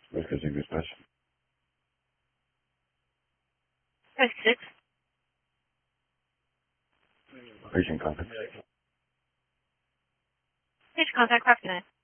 Requesting dispatch. Press 6. Patient contact. Patient contact, Roxanne.